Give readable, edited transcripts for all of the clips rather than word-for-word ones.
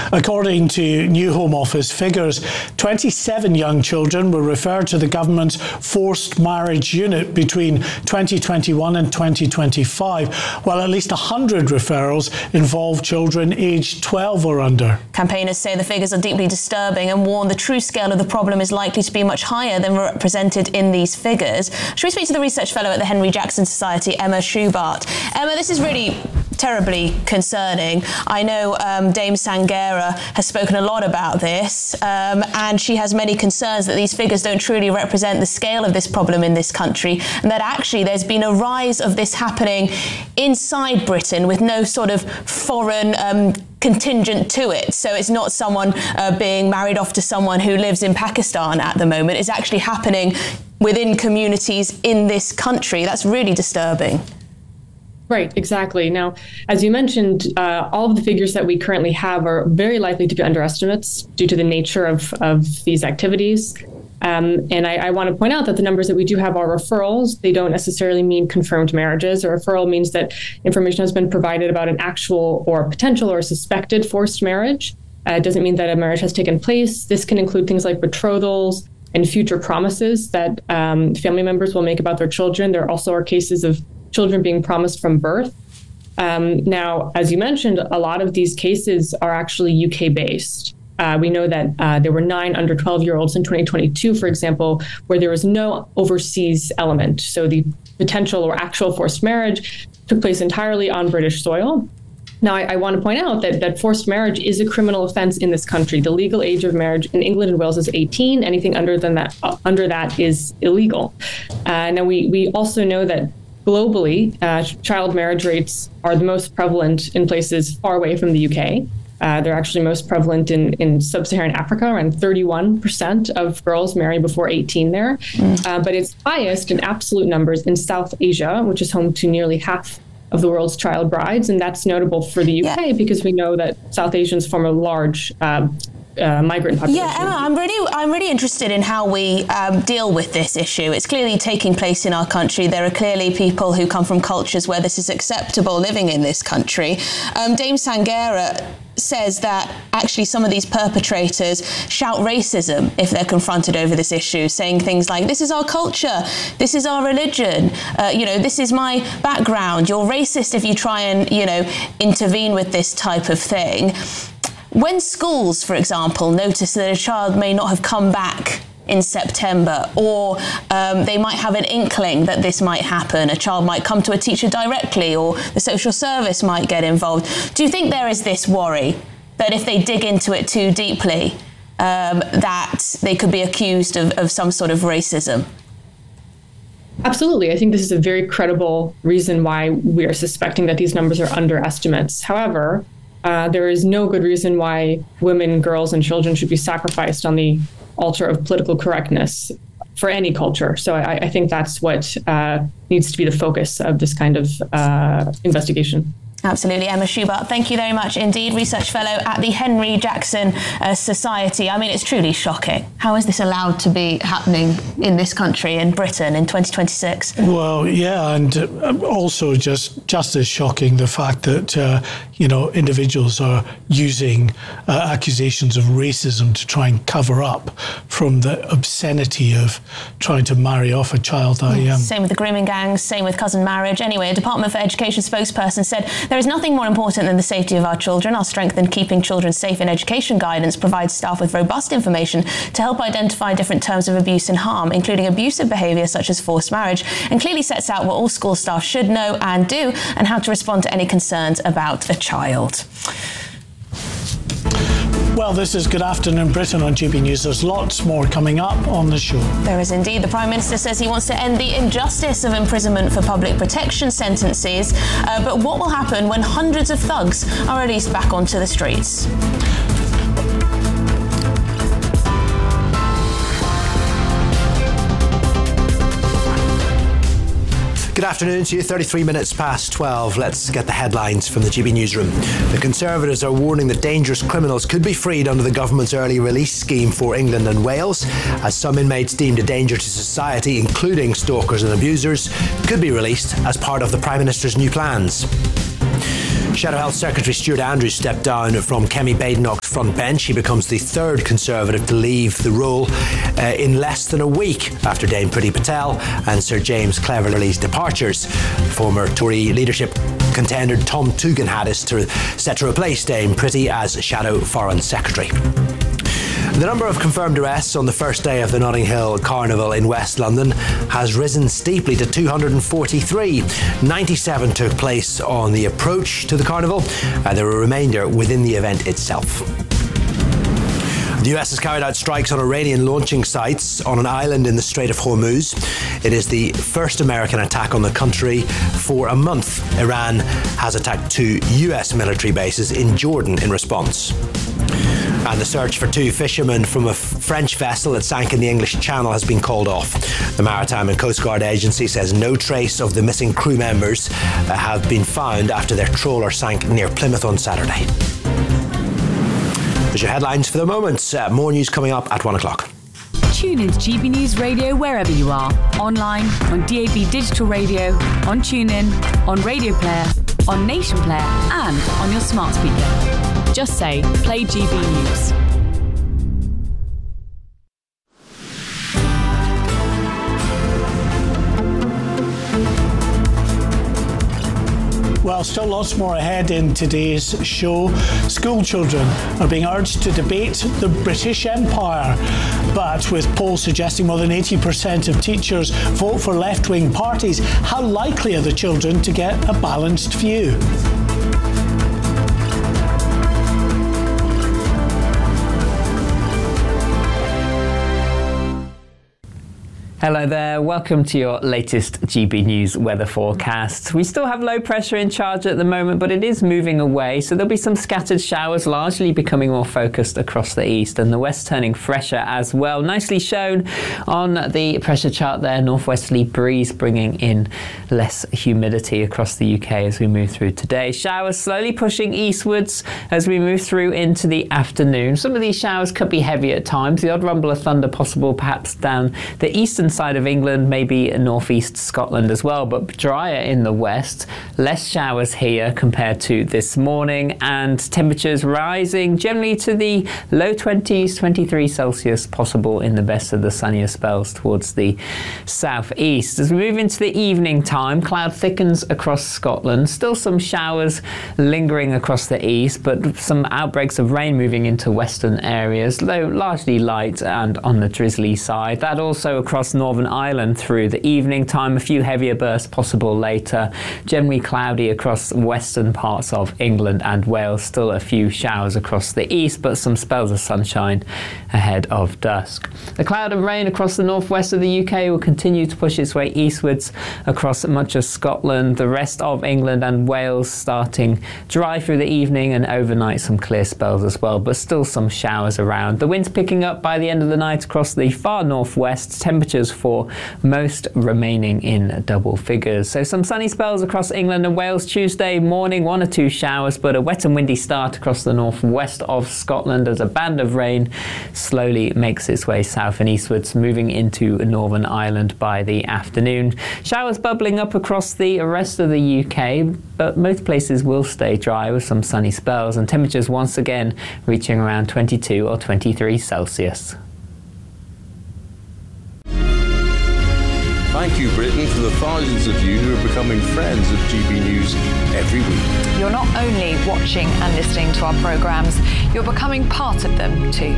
According to New Home Office figures, 27 young children were referred to the government's forced marriage unit between 2021 and 2025, while at least 100 referrals involved children aged 12 or under. Campaigners say the figures are deeply disturbing and warn the true scale of the problem is likely to be much higher than represented in these figures. Should we speak to the research fellow at the Henry Jackson Society, Emma Schubart? Emma, this is really terribly concerning. I know Dame Sanghera has spoken a lot about this, and she has many concerns that these figures don't truly represent the scale of this problem in this country, and that actually there's been a rise of this happening inside Britain with no sort of foreign contingent to it. So it's not someone being married off to someone who lives in Pakistan at the moment. It's actually happening within communities in this country. That's really disturbing. Right, exactly. Now, as you mentioned, all of the figures that we currently have are very likely to be underestimates due to the nature of these activities. And I want to point out that the numbers that we do have are referrals. They don't necessarily mean confirmed marriages. A referral means that information has been provided about an actual or potential or suspected forced marriage. It doesn't mean that a marriage has taken place. This can include things like betrothals and future promises that family members will make about their children. There also are cases of children being promised from birth. Now, as you mentioned, a lot of these cases are actually UK-based. We know that there were 9 under 12-year-olds in 2022, for example, where there was no overseas element. So the potential or actual forced marriage took place entirely on British soil. Now, I want to point out that forced marriage is a criminal offense in this country. The legal age of marriage in England and Wales is 18. Anything under that is illegal. Now, we also know that globally, child marriage rates are the most prevalent in places far away from the UK. They're actually most prevalent in sub-Saharan Africa. Around 31% of girls marry before 18 there. But it's highest in absolute numbers in South Asia, which is home to nearly half of the world's child brides. And that's notable for the UK because we know that South Asians form a large migrant population. Yeah, Emma, I'm really interested in how we deal with this issue. It's clearly taking place in our country. There are clearly people who come from cultures where this is acceptable living in this country. Dame Sanghera says that actually some of these perpetrators shout racism if they're confronted over this issue, saying things like, this is our culture, this is our religion, this is my background, you're racist if you try and, intervene with this type of thing. When schools, for example, notice that a child may not have come back in September, or they might have an inkling that this might happen, a child might come to a teacher directly, or the social service might get involved. Do you think there is this worry that if they dig into it too deeply, that they could be accused of some sort of racism? Absolutely. I think this is a very credible reason why we are suspecting that these numbers are underestimates. However, there is no good reason why women, girls, and children should be sacrificed on the altar of political correctness for any culture. So I think that's what needs to be the focus of this kind of investigation. Absolutely. Emma Schubart, thank you very much indeed. Research fellow at the Henry Jackson Society. I mean, it's truly shocking. How is this allowed to be happening in this country, in Britain, in 2026? Well, yeah, and also just as shocking, the fact that, individuals are using accusations of racism to try and cover up from the obscenity of trying to marry off a child that young. Same with the grooming gangs, same with cousin marriage. Anyway, a Department for Education spokesperson said, there is nothing more important than the safety of our children. Our strength in keeping children safe in education guidance provides staff with robust information to help identify different terms of abuse and harm, including abusive behaviour such as forced marriage, and clearly sets out what all school staff should know and do, and how to respond to any concerns about a child. Well, this is Good Afternoon Britain on GB News. There's lots more coming up on the show. There is indeed. The Prime Minister says he wants to end the injustice of imprisonment for public protection sentences. But what will happen when hundreds of thugs are released back onto the streets? Good afternoon to you, 33 minutes past 12. Let's get the headlines from the GB Newsroom. The Conservatives are warning that dangerous criminals could be freed under the government's early release scheme for England and Wales, as some inmates deemed a danger to society, including stalkers and abusers, could be released as part of the Prime Minister's new plans. Shadow Health Secretary Stuart Andrews stepped down from Kemi Badenoch's front bench. He becomes the third Conservative to leave the role in less than a week after Dame Priti Patel and Sir James Cleverly's departures. Former Tory leadership contender Tom Tugendhat is set to replace Dame Priti as Shadow Foreign Secretary. The number of confirmed arrests on the first day of the Notting Hill Carnival in West London has risen steeply to 243. 97 took place on the approach to the carnival. There were a remainder within the event itself. The US has carried out strikes on Iranian launching sites on an island in the Strait of Hormuz. It is the first American attack on the country for a month. Iran has attacked 2 US military bases in Jordan in response. And the search for 2 fishermen from a French vessel that sank in the English Channel has been called off. The Maritime and Coast Guard Agency says no trace of the missing crew members have been found after their trawler sank near Plymouth on Saturday. There's your headlines for the moment. More news coming up at 1 o'clock. Tune into GB News Radio wherever you are. Online, on DAB Digital Radio, on TuneIn, on Radio Player, on Nation Player and on your smart speaker. Just say, play GB News. Well, still lots more ahead in today's show. School children are being urged to debate the British Empire, but with polls suggesting more than 80% of teachers vote for left-wing parties, how likely are the children to get a balanced view? Hello there, welcome to your latest GB News weather forecast. We still have low pressure in charge at the moment, but it is moving away, so there'll be some scattered showers, largely becoming more focused across the east, and the west turning fresher as well. Nicely shown on the pressure chart there, northwesterly breeze bringing in less humidity across the UK as we move through today. Showers slowly pushing eastwards as we move through into the afternoon. Some of these showers could be heavy at times, the odd rumble of thunder possible perhaps down the eastern side of England, maybe northeast Scotland as well, but drier in the west. Less showers here compared to this morning, and temperatures rising generally to the low 20s, 23 Celsius possible in the best of the sunnier spells towards the southeast. As we move into the evening time, cloud thickens across Scotland. Still some showers lingering across the east, but some outbreaks of rain moving into western areas, though largely light and on the drizzly side. That also across Northern Ireland through the evening time. A few heavier bursts possible later. Generally cloudy across western parts of England and Wales. Still a few showers across the east, but some spells of sunshine ahead of dusk. The cloud and rain across the northwest of the UK will continue to push its way eastwards across much of Scotland. The rest of England and Wales starting dry through the evening, and overnight some clear spells as well, but still some showers around. The wind's picking up by the end of the night across the far northwest. Temperatures for most remaining in double figures. So some sunny spells across England and Wales Tuesday morning, 1 or 2 showers, but a wet and windy start across the northwest of Scotland as a band of rain slowly makes its way south and eastwards, moving into Northern Ireland by the afternoon. Showers bubbling up across the rest of the UK, but most places will stay dry with some sunny spells, and temperatures once again reaching around 22 or 23 Celsius. Thank you, Britain, for the thousands of you who are becoming friends of GB News every week. You're not only watching and listening to our programmes, you're becoming part of them too.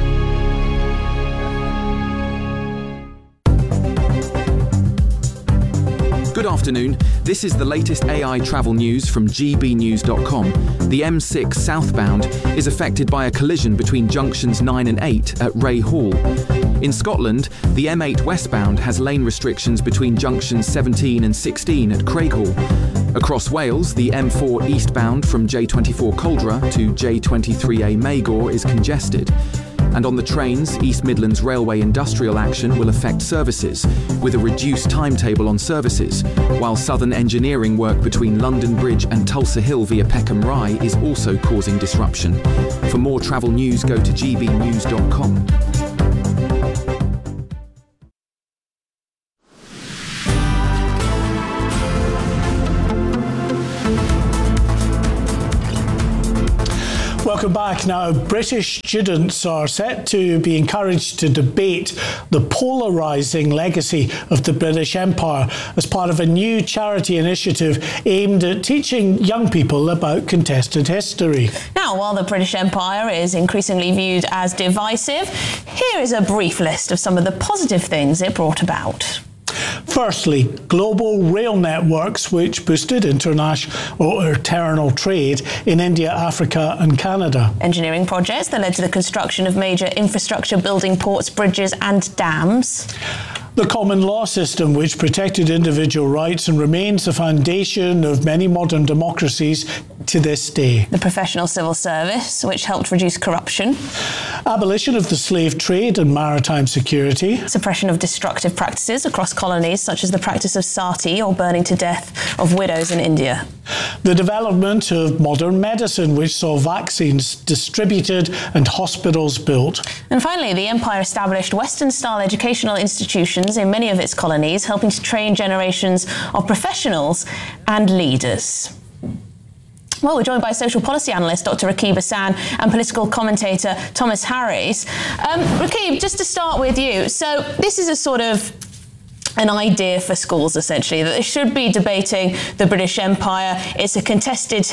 Good afternoon. This is the latest AI travel news from gbnews.com. The M6 southbound is affected by a collision between junctions 9 and 8 at Ray Hall. In Scotland, the M8 westbound has lane restrictions between junctions 17 and 16 at Craighall. Across Wales, the M4 eastbound from J24 Coldra to J23A Magor is congested. And on the trains, East Midlands Railway industrial action will affect services, with a reduced timetable on services, while Southern engineering work between London Bridge and Tulsa Hill via Peckham Rye is also causing disruption. For more travel news, go to gbnews.com. back now. British students are set to be encouraged to debate the polarising legacy of the British Empire as part of a new charity initiative aimed at teaching young people about contested history. Now, while the British Empire is increasingly viewed as divisive, here is a brief list of some of the positive things it brought about. Firstly, global rail networks which boosted international or external trade in India, Africa and Canada. Engineering projects that led to the construction of major infrastructure building ports, bridges and dams. The common law system, which protected individual rights and remains the foundation of many modern democracies to this day. The professional civil service, which helped reduce corruption. Abolition of the slave trade and maritime security. Suppression of destructive practices across colonies, such as the practice of sati, or burning to death of widows in India. The development of modern medicine, which saw vaccines distributed and hospitals built. And finally, the Empire established Western-style educational institutions in many of its colonies, helping to train generations of professionals and leaders. Well, we're joined by social policy analyst Dr. Rakib Ehsan and political commentator Thomas Harries. Rakib, just to start with you, so this is a sort of an idea for schools, essentially, that they should be debating the British Empire. It's a contested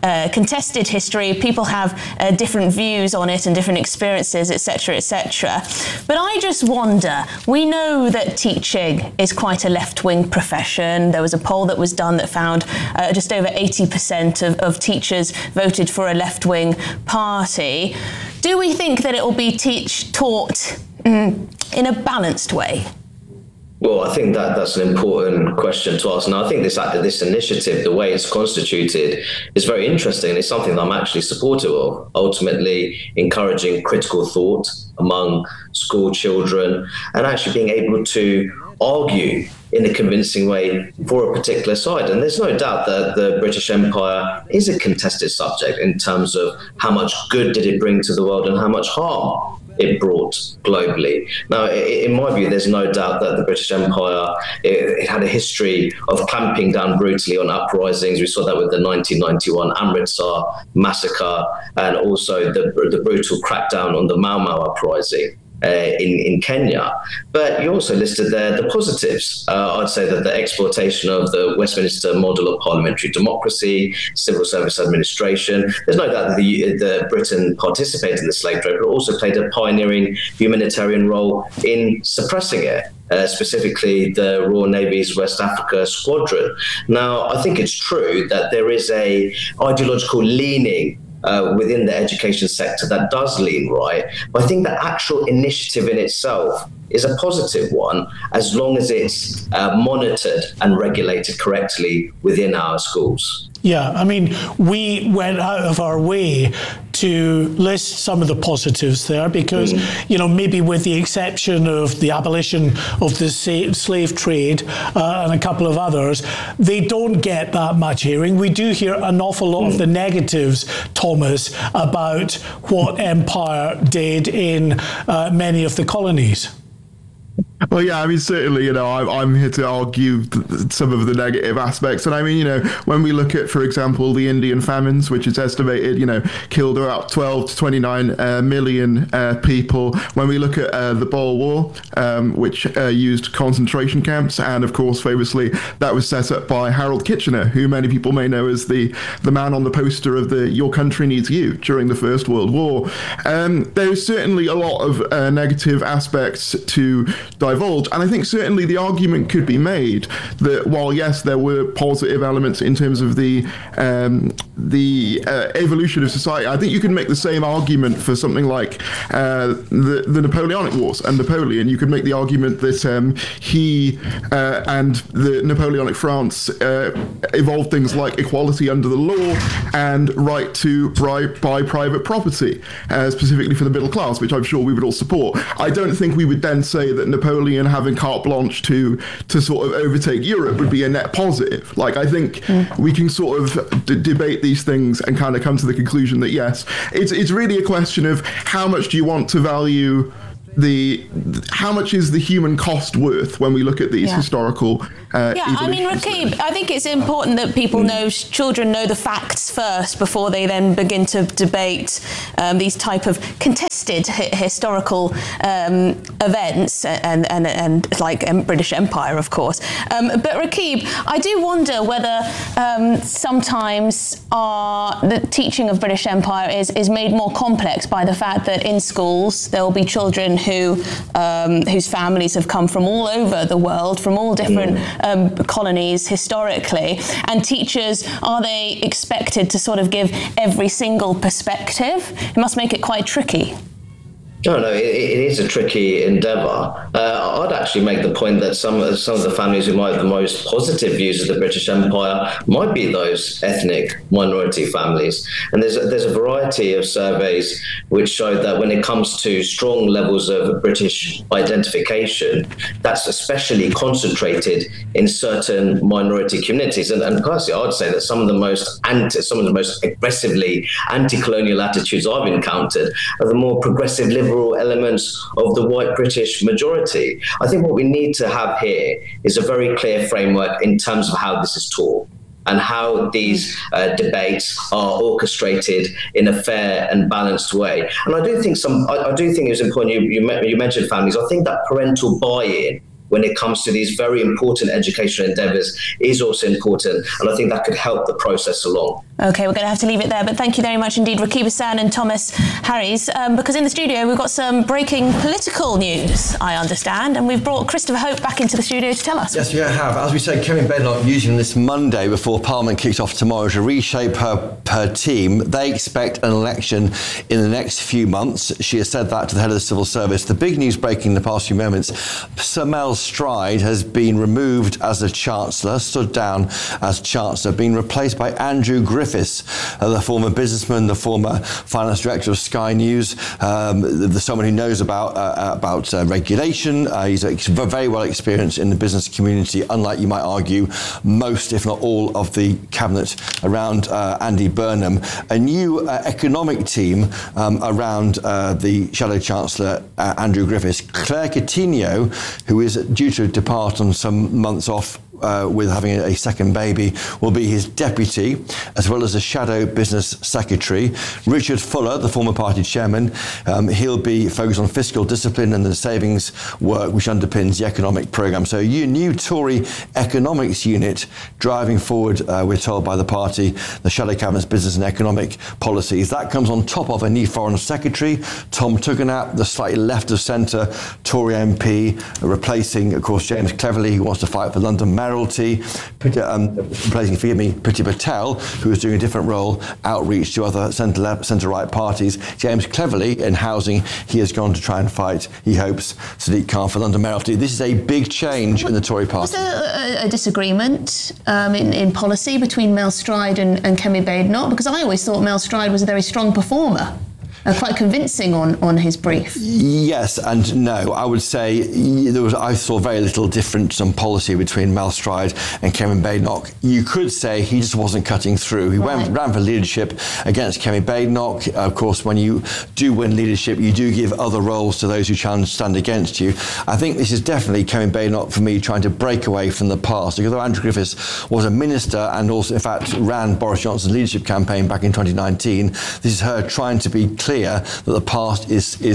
history. People have different views on it and different experiences, etc., etc. But I just wonder, we know that teaching is quite a left-wing profession. There was a poll that was done that found just over 80% of teachers voted for a left-wing party. Do we think that it will be taught in a balanced way? Well, I think that's an important question to ask. And I think this initiative, the way it's constituted, is very interesting. It's something that I'm actually supportive of, ultimately encouraging critical thought among school children and actually being able to argue in a convincing way for a particular side. And there's no doubt that the British Empire is a contested subject in terms of how much good did it bring to the world and how much harm it brought globally. Now, in my view, there's no doubt that the British Empire, it had a history of clamping down brutally on uprisings. We saw that with the 1991 Amritsar massacre and also the brutal crackdown on the Mau Mau uprising in Kenya. But you also listed there the positives. I'd say that the exploitation of the Westminster model of parliamentary democracy, civil service administration. There's no doubt that the Britain participated in the slave trade, but also played a pioneering humanitarian role in suppressing it. Specifically the Royal Navy's West Africa Squadron. Now, I think it's true that there is a ideological leaning within the education sector that does lean right, but I think the actual initiative in itself is a positive one as long as it's monitored and regulated correctly within our schools. Yeah, I mean, we went out of our way to list some of the positives there because, you know, maybe with the exception of the abolition of the slave trade and a couple of others, they don't get that much hearing. We do hear an awful lot of the negatives, Thomas, about what empire did in many of the colonies. Well, yeah, I mean, certainly, you know, I'm here to argue some of the negative aspects. And I mean, you know, when we look at, for example, the Indian famines, which is estimated, you know, killed about 12 to 29 million people. When we look at the Boer War, which used concentration camps. And of course, famously, that was set up by Harold Kitchener, who many people may know as the man on the poster of the Your Country Needs You during the First World War. There's certainly a lot of negative aspects to divulge. And I think certainly the argument could be made that while, yes, there were positive elements in terms of the evolution of society, I think you can make the same argument for something like the Napoleonic Wars and Napoleon. You could make the argument that he and the Napoleonic France evolved things like equality under the law and right to buy private property, specifically for the middle class, which I'm sure we would all support. I don't think we would then say that Napoleon having carte blanche to sort of overtake Europe would be a net positive. Like, I think we can sort of debate these things and kind of come to the conclusion that, yes, it's really a question of how much do you want to value how much is the human cost worth when we look at these historical Rakib, I think it's important that people children know the facts first before they then begin to debate these type of contested historical events and like British Empire, of course. But Rakib, I do wonder whether sometimes the teaching of British Empire is made more complex by the fact that in schools there will be children whose families have come from all over the world, from all different colonies historically, and teachers, are they expected to sort of give every single perspective? It must make it quite tricky. No, it is a tricky endeavour. I'd actually make the point that some of the families who might have the most positive views of the British Empire might be those ethnic minority families. And there's a variety of surveys which show that when it comes to strong levels of British identification, that's especially concentrated in certain minority communities. And personally, I'd say that some of the most aggressively anti-colonial attitudes I've encountered are the more progressive liberal elements of the white British majority. I think what we need to have here is a very clear framework in terms of how this is taught and how these debates are orchestrated in a fair and balanced way. And I do think it was important you mentioned families. I think that parental buy-in when it comes to these very important educational endeavours is also important, and I think that could help the process along. OK, we're going to have to leave it there, but thank you very much indeed, Rakib Ehsan and Thomas Harries, because in the studio we've got some breaking political news, I understand, and we've brought Christopher Hope back into the studio to tell us. Yes, we have. As we said, Kemi Badenoch using this Monday before Parliament kicks off tomorrow to reshape her team. They expect an election in the next few months. She has said that to the head of the civil service. The big news breaking in the past few moments, Sir Mel Stride has been removed as the Chancellor, stood down as Chancellor, being replaced by Andrew Griffiths, the former businessman, the former finance director of Sky News, someone who knows about regulation. He's very well experienced in the business community, unlike, you might argue, most, if not all, of the cabinet around Andy Burnham. A new economic team around the Shadow Chancellor, Andrew Griffiths. Claire Coutinho, who is due to depart on some months off with having a second baby, will be his deputy, as well as a shadow business secretary. Richard Fuller, the former party chairman, he'll be focused on fiscal discipline and the savings work which underpins the economic programme. So a new Tory economics unit driving forward, we're told by the party, the shadow cabinet's business and economic policies. That comes on top of a new foreign secretary, Tom Tugendhat, the slightly left of centre Tory MP, replacing, of course, James Cleverly, who wants to fight for London mayoralty, replacing, Priti Patel, who is doing a different role, outreach to other centre-right parties. James Cleverly, in housing, he has gone to try and fight, he hopes, Sadiq Khan for London mayoralty. This is a big change in the Tory party. Was there a disagreement in policy between Mel Stride and Kemi Badenoch? Because I always thought Mel Stride was a very strong performer. Quite convincing on his brief. Yes and no. I would say I saw very little difference in policy between Mel Stride and Kemi Badenoch. You could say he just wasn't cutting through. He ran for leadership against Kemi Badenoch. Of course, when you do win leadership, you do give other roles to those who stand against you. I think this is definitely Kemi Badenoch, for me, trying to break away from the past. Although Andrew Griffiths was a minister and also, in fact, ran Boris Johnson's leadership campaign back in 2019, this is her trying to be clear that the past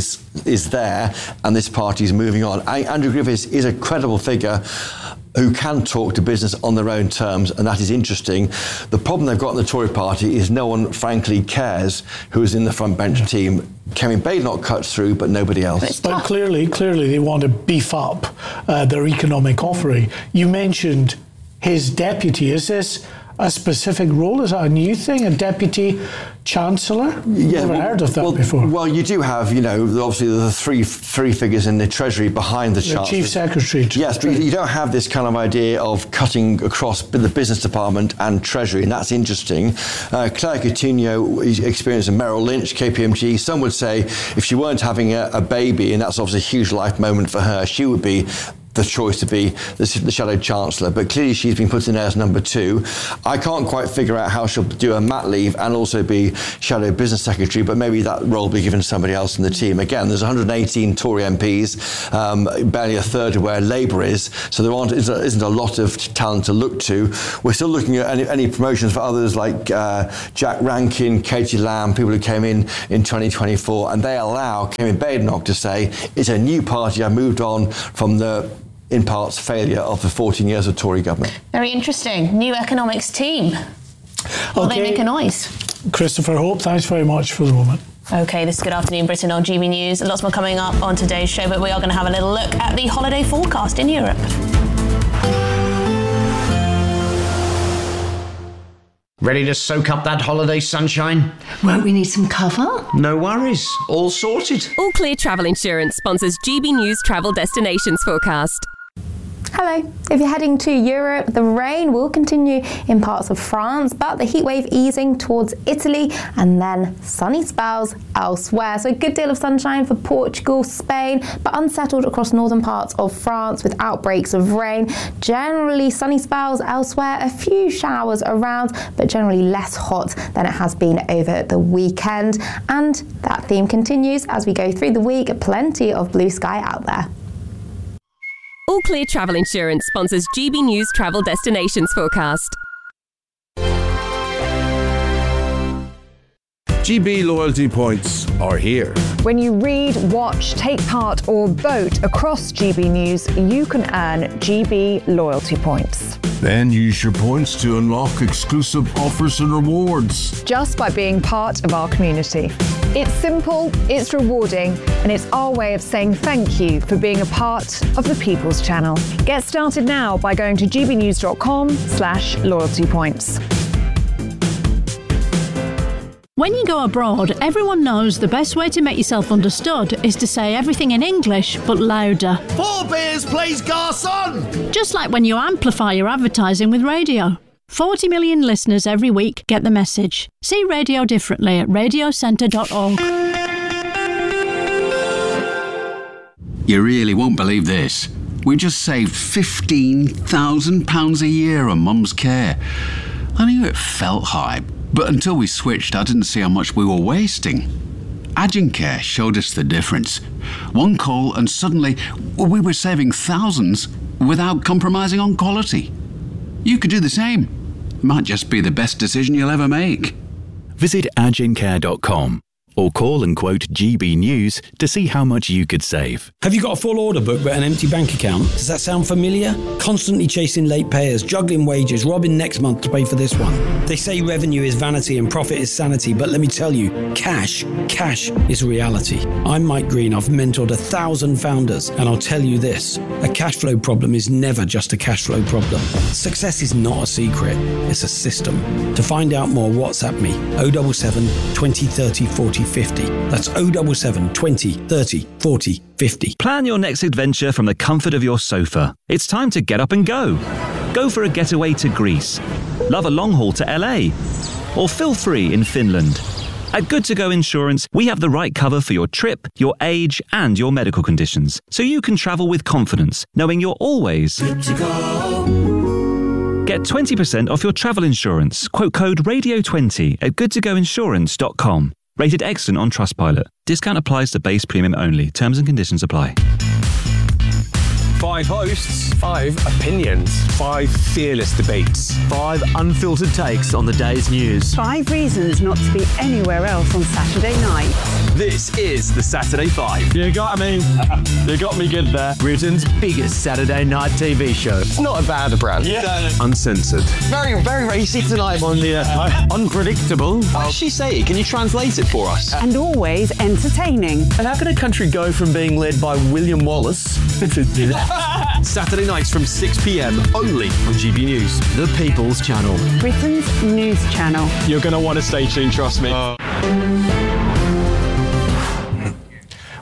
is there and this party is moving on. Andrew Griffiths is a credible figure who can talk to business on their own terms, and that is interesting. The problem they've got in the Tory party is no one, frankly, cares who is in the front bench team. Kemi Badenoch cuts through, but nobody else. But clearly they want to beef up their economic offering. You mentioned his deputy. Is this a specific role? Is that a new thing, a deputy chancellor? Yeah, Never heard of that before. Well, you do have, obviously the three figures in the Treasury behind the chancellor. Chief secretary. Yes, but you don't have this kind of idea of cutting across the business department and Treasury, and that's interesting. Claire Coutinho is experienced in Merrill Lynch, KPMG. Some would say if she weren't having a baby, and that's obviously a huge life moment for her, she would be the choice to be the Shadow Chancellor, but clearly she's been put in there as number 2. I can't quite figure out how she'll do a mat leave and also be Shadow Business Secretary, but maybe that role will be given to somebody else in the team. Again, there's 118 Tory MPs, barely a third of where Labour is, so there isn't a lot of talent to look to. We're still looking at any promotions for others like Jack Rankin, Katie Lamb, people who came in 2024, and they allow Kevin Badenoch to say, it's a new party, I moved on from the, in parts, failure of the 14 years of Tory government. Very interesting. New economics team. Will they make a noise? Christopher Hope, thanks very much for the moment. OK, this is Good Afternoon Britain on GB News. Lots more coming up on today's show, but we are going to have a little look at the holiday forecast in Europe. Ready to soak up that holiday sunshine? Won't we need some cover? No worries. All sorted. All Clear Travel Insurance sponsors GB News Travel Destinations Forecast. Hello. If you're heading to Europe, the rain will continue in parts of France, but the heatwave easing towards Italy and then sunny spells elsewhere. So a good deal of sunshine for Portugal, Spain, but unsettled across northern parts of France with outbreaks of rain. Generally sunny spells elsewhere, a few showers around, but generally less hot than it has been over the weekend. And that theme continues as we go through the week. Plenty of blue sky out there. All Clear Travel Insurance sponsors GB News Travel Destinations Forecast. GB loyalty points are here. When you read, watch, take part or vote across GB News, you can earn GB loyalty points. Then use your points to unlock exclusive offers and rewards. Just by being part of our community. It's simple, it's rewarding, and it's our way of saying thank you for being a part of the People's Channel. Get started now by going to gbnews.com/loyalty points. When you go abroad, everyone knows the best way to make yourself understood is to say everything in English, but louder. 4 beers, please, garçon! Just like when you amplify your advertising with radio. 40 million listeners every week get the message. See radio differently at radiocentre.org. You really won't believe this. We just saved £15,000 a year on Mum's care. I knew it felt high, but until we switched, I didn't see how much we were wasting. Agencare showed us the difference. One call and suddenly we were saving thousands without compromising on quality. You could do the same. Might just be the best decision you'll ever make. Visit agencare.com or call and quote GB News to see how much you could save. Have you got a full order book but an empty bank account? Does that sound familiar? Constantly chasing late payers, juggling wages, robbing next month to pay for this one. They say revenue is vanity and profit is sanity, but let me tell you, cash is reality. I'm Mike Green. I've mentored 1,000 founders, and I'll tell you this, a cash flow problem is never just a cash flow problem. Success is not a secret, it's a system. To find out more, WhatsApp me, 077 20 30 40 50. That's 077 20 30 40 50. Plan your next adventure from the comfort of your sofa. It's time to get up and go. Go for a getaway to Greece. Love a long haul to LA. Or feel free in Finland. At Good To Go Insurance, we have the right cover for your trip, your age, and your medical conditions, so you can travel with confidence, knowing you're always good to go. Get 20% off your travel insurance. Quote code RADIO20 at goodtogoinsurance.com. Rated excellent on Trustpilot. Discount applies to base premium only. Terms and conditions apply. 5 hosts, 5 opinions, 5 fearless debates, 5 unfiltered takes on the day's news. 5 reasons not to be anywhere else on Saturday night. This is the Saturday 5. You got me good there. Britain's biggest Saturday night TV show. It's not a bad brand. Yeah. Uncensored. Very, very racy tonight on the unpredictable. What did she say? Can you translate it for us? And always entertaining. And how can a country go from being led by William Wallace to Saturday nights from 6 p.m. only on GB News, the People's Channel. Britain's news channel. You're going to want to stay tuned, trust me.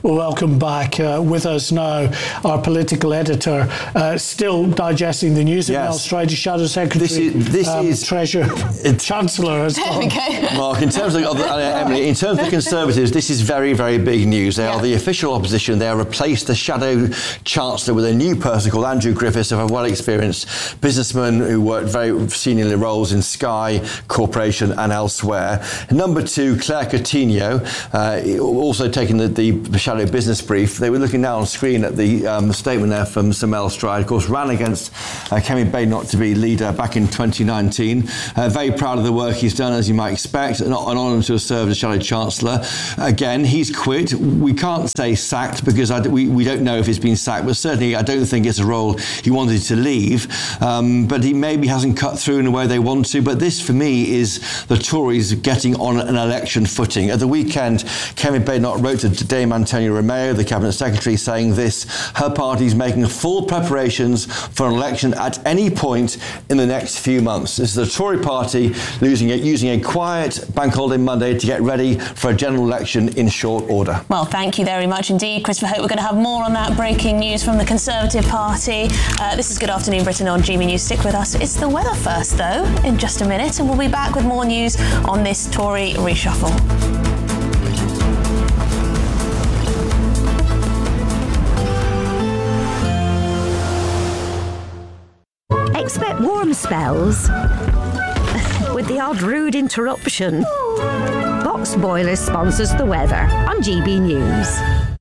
Well, welcome back. With us now, our political editor, still digesting the news. Yes. Strategy Shadow Secretary, this is Treasurer, Chancellor as well. Mark, in terms of Emily, in terms of the Conservatives, this is very, very big news. They are the official opposition. They have replaced the Shadow Chancellor with a new person called Andrew Griffiths, a well-experienced businessman who worked very senior roles in Sky Corporation and elsewhere. Number 2, Claire Coutinho, also taking the Shadow Business Brief. They were looking now on screen at the statement there from Sir Mel Stride. Of course, ran against Kemi Badenoch to be leader back in 2019. Very proud of the work he's done, as you might expect. An honour to have served as Shadow Chancellor. Again, he's quit. We can't say sacked because we don't know if he's been sacked, but certainly I don't think it's a role he wanted to leave. But he maybe hasn't cut through in the way they want to. But this, for me, is the Tories getting on an election footing. At the weekend, Kemi Badenoch wrote to Dame Antonia Romeo, the Cabinet Secretary, saying this: her party is making full preparations for an election at any point in the next few months. This is the Tory party using a quiet Bank Holiday Monday to get ready for a general election in short order. Well, thank you very much indeed, Christopher Hope. We're going to have more on that breaking news from the Conservative Party. This is Good Afternoon Britain on GB News. Stick with us. It's the weather first, though, in just a minute, and we'll be back with more news on this Tory reshuffle. Expect warm spells with the odd rude interruption. Box Boilers sponsors the weather on GB News.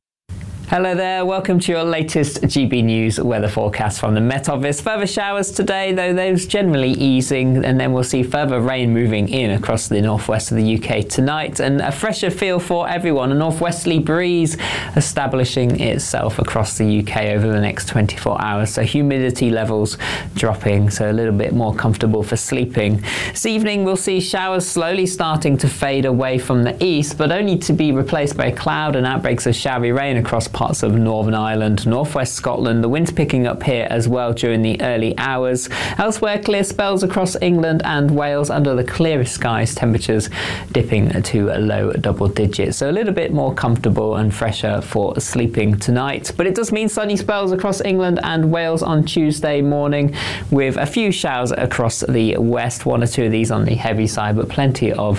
Hello there, welcome to your latest GB News weather forecast from the Met Office. Further showers today, though those generally easing, and then we'll see further rain moving in across the northwest of the UK tonight, and a fresher feel for everyone. A northwesterly breeze establishing itself across the UK over the next 24 hours, so humidity levels dropping, so a little bit more comfortable for sleeping. This evening we'll see showers slowly starting to fade away from the east, but only to be replaced by cloud and outbreaks of showery rain across parts of Northern Ireland, northwest Scotland. The wind's picking up here as well during the early hours. Elsewhere, clear spells across England and Wales under the clearest skies, temperatures dipping to a low double digits. So a little bit more comfortable and fresher for sleeping tonight. But it does mean sunny spells across England and Wales on Tuesday morning, with a few showers across the west, 1 or 2 of these on the heavy side, but plenty of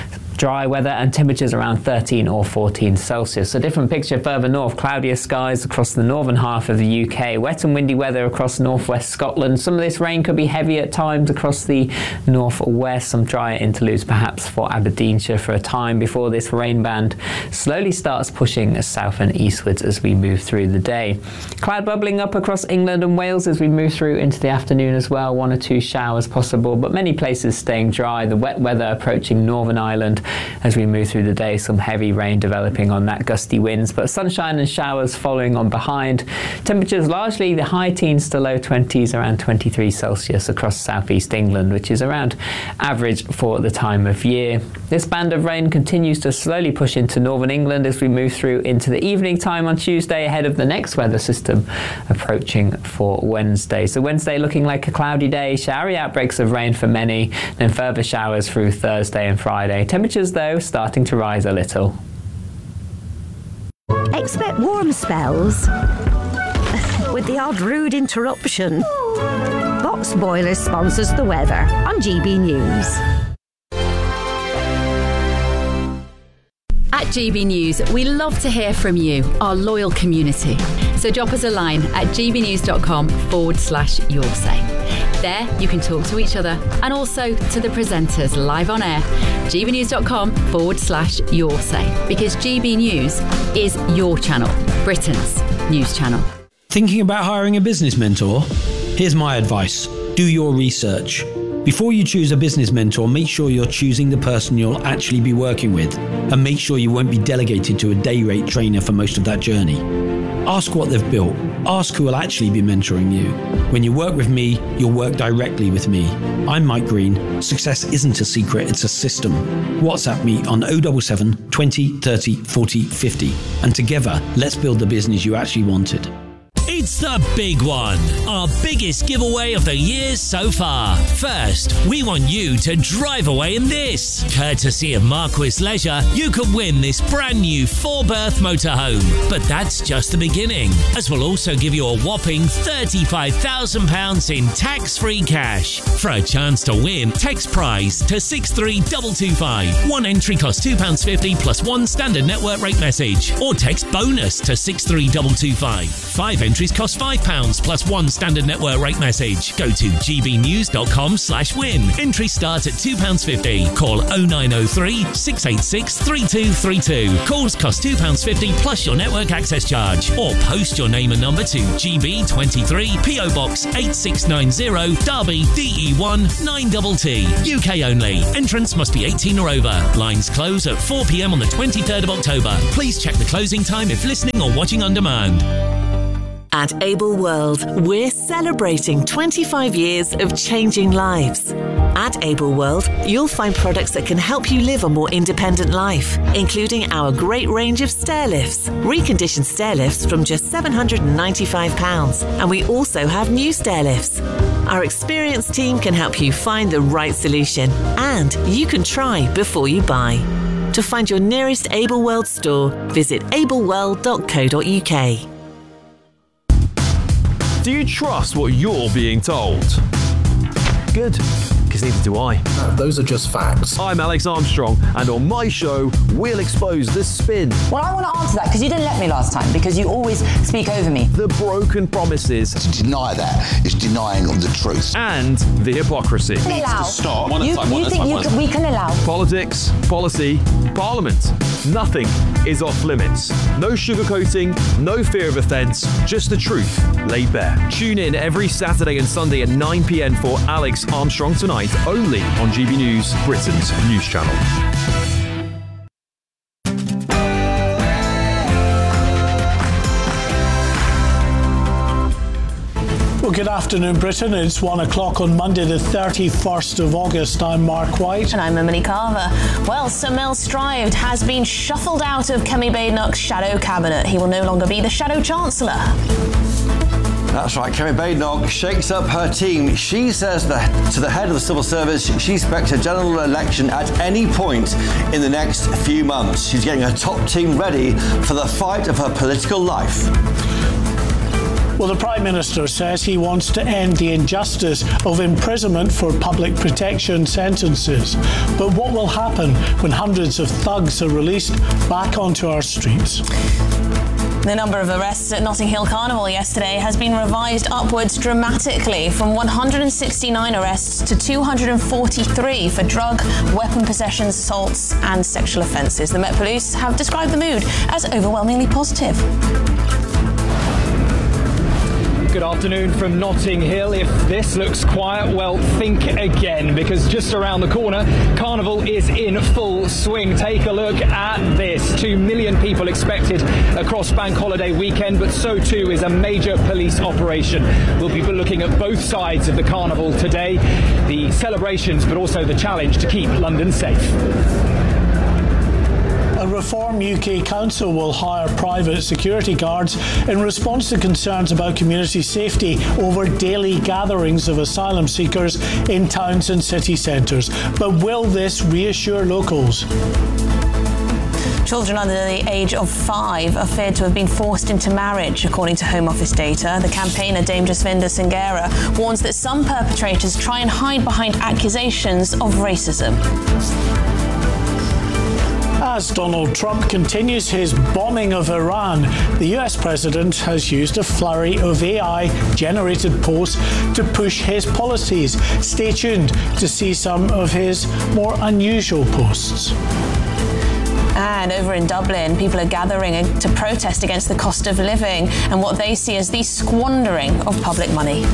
dry weather and temperatures around 13 or 14 Celsius. A different picture further north, cloudier skies across the northern half of the UK, wet and windy weather across northwest Scotland. Some of this rain could be heavy at times across the northwest, some drier interludes perhaps for Aberdeenshire for a time before this rain band slowly starts pushing south and eastwards as we move through the day. Cloud bubbling up across England and Wales as we move through into the afternoon as well, 1 or 2 showers possible, but many places staying dry. The wet weather approaching Northern Ireland as we move through the day, some heavy rain developing on that, gusty winds, but sunshine and showers following on behind. Temperatures largely the high teens to low 20s, around 23 Celsius across southeast England, which is around average for the time of year. This band of rain continues to slowly push into northern England as we move through into the evening time on Tuesday, ahead of the next weather system approaching for Wednesday. So Wednesday looking like a cloudy day, showery outbreaks of rain for many, then further showers through Thursday and Friday. Temperatures, though, starting to rise a little. Expect warm spells with the odd rude interruption. Box Boilers sponsors the weather on GB News. At GB News, we love to hear from you, our loyal community. So drop us a line at gbnews.com/yoursay. There, you can talk to each other and also to the presenters live on air. gbnews.com/yoursay, because GB News is your channel, Britain's news channel. Thinking about hiring a business mentor? Here's my advice. Do your research. Before you choose a business mentor, make sure you're choosing the person you'll actually be working with, and make sure you won't be delegated to a day rate trainer for most of that journey. Ask what they've built. Ask who will actually be mentoring you. When you work with me, you'll work directly with me. I'm Mike Green. Success isn't a secret, it's a system. WhatsApp me on 077 20 30 40 50, and together, let's build the business you actually wanted. It's the big one, our biggest giveaway of the year so far. First, we want you to drive away in this. Courtesy of Marquis Leisure, you could win this brand new 4-berth motorhome. But that's just the beginning, as we'll also give you a whopping £35,000 in tax-free cash. For a chance to win, text prize to 63225. One entry costs £2.50 plus one standard network rate message. Or text bonus to 63225. 5 entries cost £5 plus one standard network rate message. Go to gbnews.com/win. Entries start at £2.50. Call 0903 686 3232. Calls cost £2.50 plus your network access charge. Or post your name and number to GB23 PO Box 8690 Derby DE1 9TT. UK only. Entrance must be 18 or over. Lines close at 4 p.m. on the 23rd of October. Please check the closing time if listening or watching on demand. At Able World, we're celebrating 25 years of changing lives. At Able World, you'll find products that can help you live a more independent life, including our great range of stair lifts, reconditioned stair lifts from just £795, and we also have new stair lifts. Our experienced team can help you find the right solution, and you can try before you buy. To find your nearest Able World store, visit ableworld.co.uk. Do you trust what you're being told? Good, because neither do I. Those are just facts. I'm Alex Armstrong, and on my show, we'll expose the spin. Well, I want to answer that, because you didn't let me last time, because you always speak over me. The broken promises. To deny that is denying the truth. And the hypocrisy. We can allow. Stop. You think we can allow. Politics, policy, parliament. Nothing is off limits. No sugarcoating, no fear of offence, just the truth laid bare. Tune in every Saturday and Sunday at 9 p.m. for Alex Armstrong Tonight, only on GB News, Britain's news channel. Well, good afternoon, Britain. It's 1 o'clock on Monday, the 31st of August. I'm Mark White. And I'm Emily Carver. Well, Sir Mel Stride has been shuffled out of Kemi Badenoch's shadow cabinet. He will no longer be the shadow chancellor. That's right, Kemi Badenoch shakes up her team. She says to the head of the civil service she expects a general election at any point in the next few months. She's getting her top team ready for the fight of her political life. Well, the Prime Minister says he wants to end the injustice of imprisonment for public protection sentences. But what will happen when hundreds of thugs are released back onto our streets? The number of arrests at Notting Hill Carnival yesterday has been revised upwards dramatically, from 169 arrests to 243 for drug, weapon possession, assaults and sexual offences. The Met Police have described the mood as overwhelmingly positive. Good afternoon from Notting Hill. If this looks quiet, well, think again, because just around the corner, Carnival is in full swing. Take a look at this. 2 million people expected across Bank Holiday weekend, but so too is a major police operation. We'll be looking at both sides of the Carnival today, the celebrations, but also the challenge to keep London safe. A Reform UK council will hire private security guards in response to concerns about community safety over daily gatherings of asylum seekers in towns and city centres. But will this reassure locals? Children under the age of 5 are feared to have been forced into marriage, according to Home Office data. The campaigner Dame Jasvinder Singera warns that some perpetrators try and hide behind accusations of racism. As Donald Trump continues his bombing of Iran, the US president has used a flurry of AI-generated posts to push his policies. Stay tuned to see some of his more unusual posts. And over in Dublin, people are gathering to protest against the cost of living and what they see as the squandering of public money.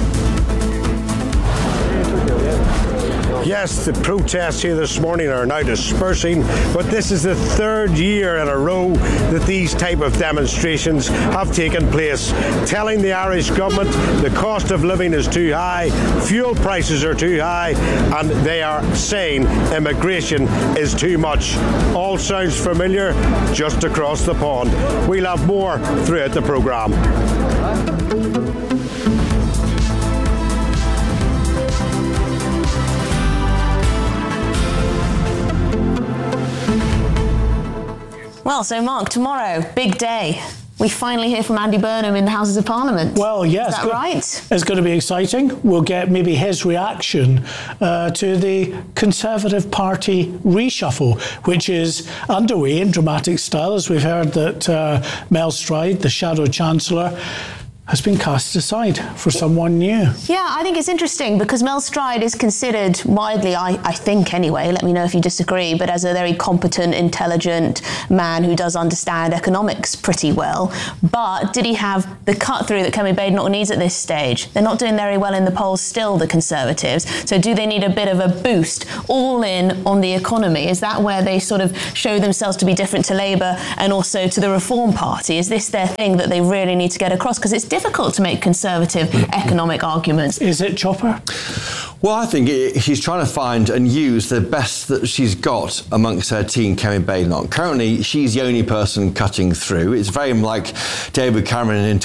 Yes, the protests here this morning are now dispersing, but this is the third year in a row that these type of demonstrations have taken place, telling the Irish government the cost of living is too high, fuel prices are too high, and they are saying immigration is too much. All sounds familiar just across the pond. We'll have more throughout the programme. Well, so Mark, tomorrow, big day. We finally hear from Andy Burnham in the Houses of Parliament. Well, yes. Is that right? It's going to be exciting. We'll get maybe his reaction to the Conservative Party reshuffle, which is underway in dramatic style, as we've heard that Mel Stride, the Shadow Chancellor, has been cast aside for someone new. Yeah, I think it's interesting because Mel Stride is considered widely, I think anyway, let me know if you disagree, but as a very competent, intelligent man who does understand economics pretty well. But did he have the cut-through that Kemi Badenoch needs at this stage? They're not doing very well in the polls still, the Conservatives. So do they need a bit of a boost all in on the economy? Is that where they sort of show themselves to be different to Labour and also to the Reform Party? Is this their thing that they really need to get across? Because it's difficult to make conservative economic arguments. Is it, Chopper? Well, I think she's trying to find and use the best that she's got amongst her team, Kemi Badenoch. Currently, she's the only person cutting through. It's very like David Cameron in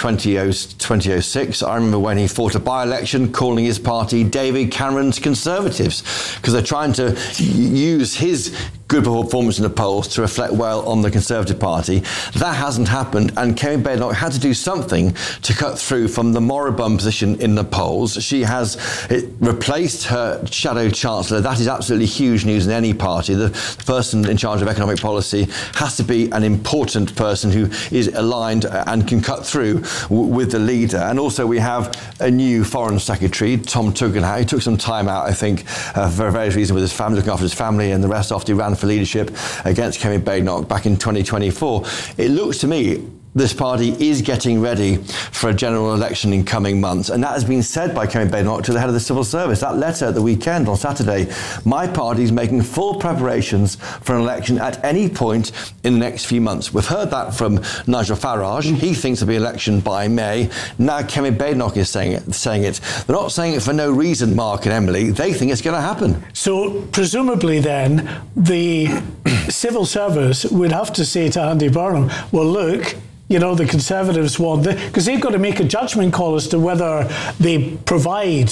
2006. I remember when he fought a by-election calling his party David Cameron's Conservatives, because they're trying to use his good performance in the polls to reflect well on the Conservative Party. That hasn't happened, and Kemi Badenoch had to do something to cut through from the moribund position in the polls. She has replaced her Shadow Chancellor. That is absolutely huge news in any party. The person in charge of economic policy has to be an important person who is aligned and can cut through with the leader. And also we have a new Foreign Secretary, Tom Tugendhat. He took some time out, I think, for various reasons with his family, looking after his family and the rest after he ran for leadership against Kemi Badenoch back in 2024. It looks to me this party is getting ready for a general election in coming months. And that has been said by Kemi Badenoch to the head of the civil service. That letter at the weekend on Saturday, my party is making full preparations for an election at any point in the next few months. We've heard that from Nigel Farage. He thinks there'll be an election by May. Now Kemi Badenoch is saying it. They're not saying it for no reason, Mark and Emily. They think it's going to happen. So presumably then, the civil service would have to say to Andy Burnham, well, look, you know, the Conservatives want this, because they've got to make a judgment call as to whether they provide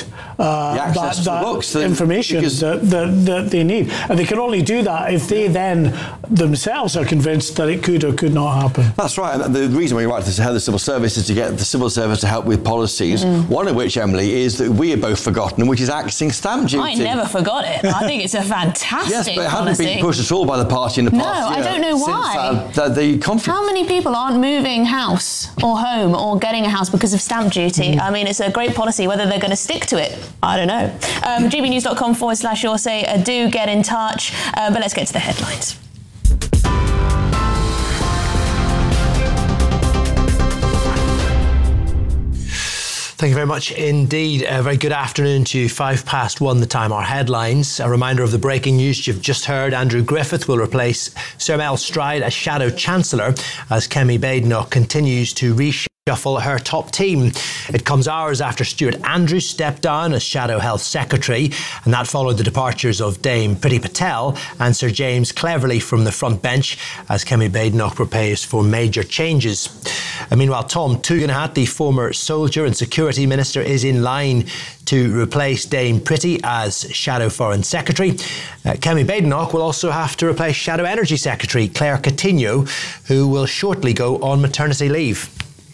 that information that they need. And they can only do that if they then themselves are convinced that it could or could not happen. That's right. And the reason we write to the head of the civil service is to get the civil service to help with policies, one of which, Emily, is that we have both forgotten, which is axing stamp duty. I never forgot it. I think it's a fantastic Yes, but it policy. hasn't been pushed at all by the party in the past No, year. I don't know why. Since the conference. How many people aren't moving house or home or getting a house because of stamp duty? I mean, it's a great policy. Whether they're going to stick to it, I don't know. gbnews.com/your say. Do get in touch. But let's get to the headlines. Thank you very much indeed. A very good afternoon to you. 1:05 the time. Our headlines. A reminder of the breaking news you've just heard. Andrew Griffith will replace Sir Mel Stride as Shadow Chancellor as Kemi Badenoch continues to reshuffle her top team. It comes hours after Stuart Andrews stepped down as Shadow Health Secretary, and that followed the departures of Dame Priti Patel and Sir James Cleverly from the front bench as Kemi Badenoch prepares for major changes. And meanwhile, Tom Tugendhat, the former Soldier and Security Minister, is in line to replace Dame Priti as Shadow Foreign Secretary. Kemi Badenoch will also have to replace Shadow Energy Secretary Claire Coutinho, who will shortly go on maternity leave.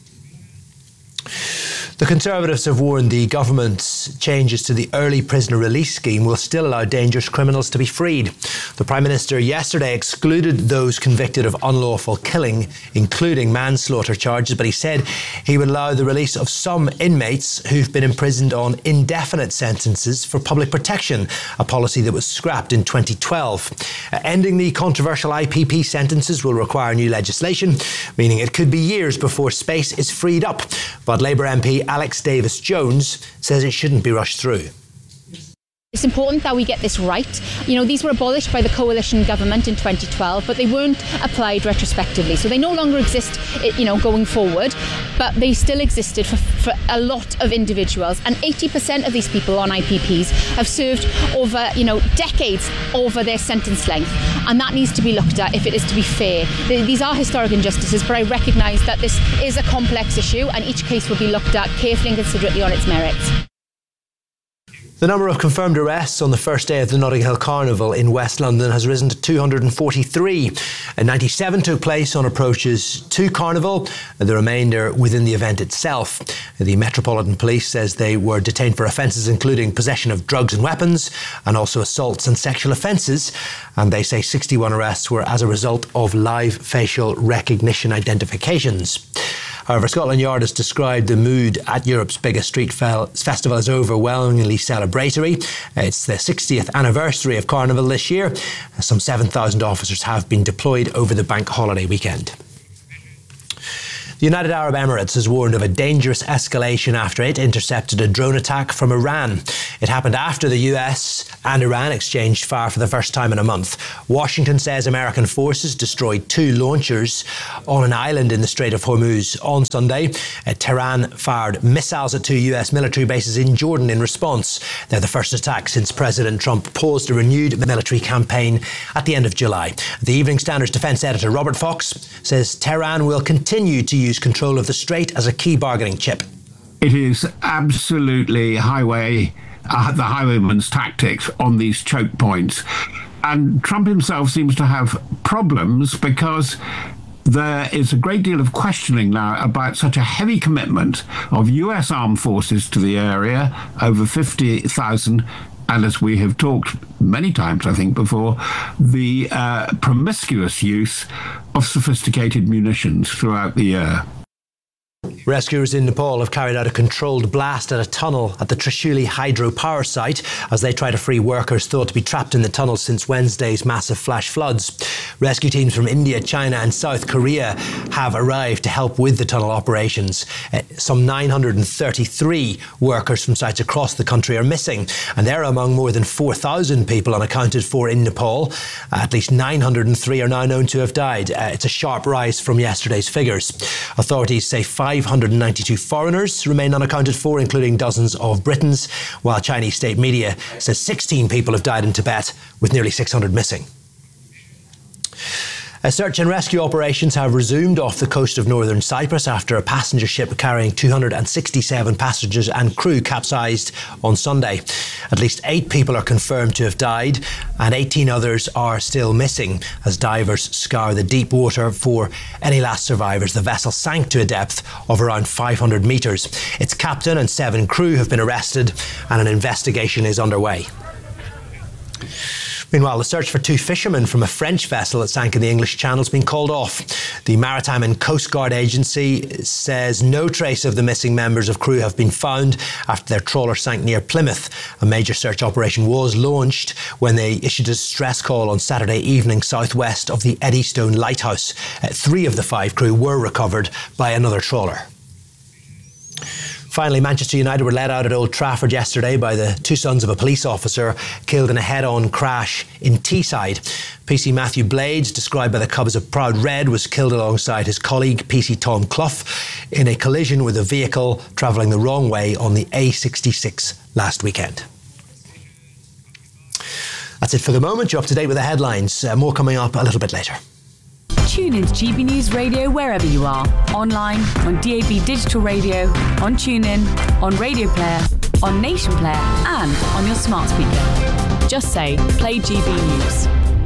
The Conservatives have warned the government's changes to the early prisoner release scheme will still allow dangerous criminals to be freed. The Prime Minister yesterday excluded those convicted of unlawful killing, including manslaughter charges, but he said he would allow the release of some inmates who've been imprisoned on indefinite sentences for public protection, a policy that was scrapped in 2012. Ending the controversial IPP sentences will require new legislation, meaning it could be years before space is freed up. But Labour MP Alex Davis-Jones says it shouldn't be rushed through. It's important that we get this right. You know, these were abolished by the coalition government in 2012, but they weren't applied retrospectively. So they no longer exist, you know, going forward. but they still existed for a lot of individuals, and 80% of these people on IPPs have served over, decades over their sentence length, and that needs to be looked at if it is to be fair. These are historic injustices, but I recognise that this is a complex issue, and each case will be looked at carefully and considerately on its merits. The number of confirmed arrests on the first day of the Notting Hill Carnival in West London has risen to 243. 97 took place on approaches to Carnival, the remainder within the event itself. The Metropolitan Police says they were detained for offences including possession of drugs and weapons, and also assaults and sexual offences. And they say 61 arrests were as a result of live facial recognition identifications. However, Scotland Yard has described the mood at Europe's biggest street festival as overwhelmingly celebratory. It's the 60th anniversary of Carnival this year. Some 7,000 officers have been deployed over the bank holiday weekend. The United Arab Emirates has warned of a dangerous escalation after it intercepted a drone attack from Iran. It happened after the US and Iran exchanged fire for the first time in a month. Washington says American forces destroyed 2 launchers on an island in the Strait of Hormuz on Sunday. Tehran fired missiles at 2 US military bases in Jordan in response. They're the first attack since President Trump paused a renewed military campaign at the end of July. The Evening Standard's defense editor Robert Fox says Tehran will continue to use control of the strait as a key bargaining chip. It is absolutely the highwayman's tactics on these choke points. And Trump himself seems to have problems because there is a great deal of questioning now about such a heavy commitment of US armed forces to the area, over 50,000. And as we have talked many times, I think, before, the promiscuous use of sophisticated munitions throughout the year. Rescuers in Nepal have carried out a controlled blast at a tunnel at the Trishuli hydropower site as they try to free workers thought to be trapped in the tunnel since Wednesday's massive flash floods. Rescue teams from India, China and South Korea have arrived to help with the tunnel operations. Some 933 workers from sites across the country are missing, and they're among more than 4,000 people unaccounted for in Nepal. At least 903 are now known to have died. It's a sharp rise from yesterday's figures. Authorities say 592 foreigners remain unaccounted for, including dozens of Britons, while Chinese state media says 16 people have died in Tibet, with nearly 600 missing. Search and rescue operations have resumed off the coast of northern Cyprus after a passenger ship carrying 267 passengers and crew capsized on Sunday. At least 8 people are confirmed to have died and 18 others are still missing as divers scour the deep water for any last survivors. The vessel sank to a depth of around 500 metres. Its captain and 7 crew have been arrested and an investigation is underway. Meanwhile, the search for 2 fishermen from a French vessel that sank in the English Channel has been called off. The Maritime and Coast Guard Agency says no trace of the missing members of crew have been found after their trawler sank near Plymouth. A major search operation was launched when they issued a distress call on Saturday evening southwest of the Eddystone Lighthouse. 3 of the 5 crew were recovered by another trawler. Finally, Manchester United were let out at Old Trafford yesterday by the 2 sons of a police officer killed in a head-on crash in Teesside. PC Matthew Blades, described by the Cub as a proud red, was killed alongside his colleague PC Tom Clough in a collision with a vehicle travelling the wrong way on the A66 last weekend. That's it for the moment. You're up to date with the headlines. More coming up a little bit later. Tune in to GB News Radio wherever you are. Online, on DAB Digital Radio, on TuneIn, on Radio Player, on Nation Player and on your smart speaker. Just say, play GB News.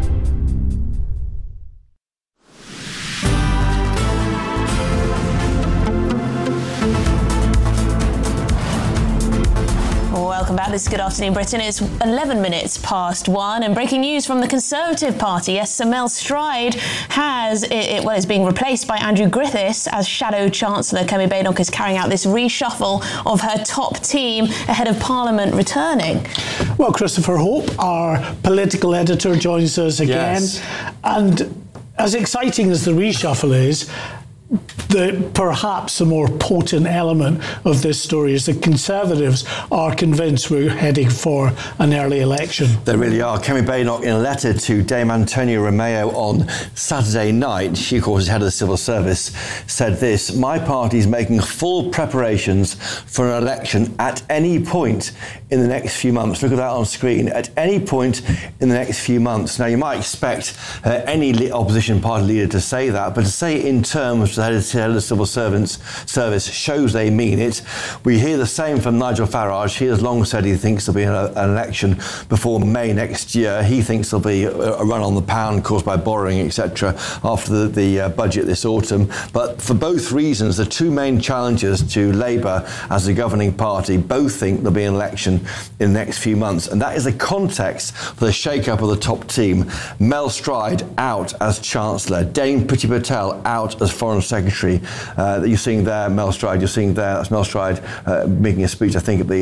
Welcome back. This is Good Afternoon Britain. It's 11 minutes past 1 and breaking news from the Conservative Party. Yes, Sir Mel Stride is being replaced by Andrew Griffiths as Shadow Chancellor. Kemi Badenoch is carrying out this reshuffle of her top team ahead of Parliament returning. Well, Christopher Hope, our political editor, joins us again. Yes. And as exciting as the reshuffle is, perhaps the more potent element of this story is the Conservatives are convinced we're heading for an early election. They really are. Kemi Badenoch, in a letter to Dame Antonia Romeo on Saturday night, she of course is head of the civil service, said this: "My party is making full preparations for an election at any point in the next few months." Look at that on screen. At any point in the next few months. Now, you might expect any opposition party leader to say that, but to say it in terms the head of the civil service shows they mean it. We hear the same from Nigel Farage. He has long said he thinks there'll be an election before May next year. He thinks there'll be a run on the pound caused by borrowing, etc., after the budget this autumn. But for both reasons, the two main challengers to Labour as the governing party both think there'll be an election in the next few months. And that is the context for the shake-up of the top team. Mel Stride out as Chancellor. Dame Priti Patel out as Foreign Secretary. That you're seeing there, Mel Stride. You're seeing there, that's Mel Stride making a speech, I think, at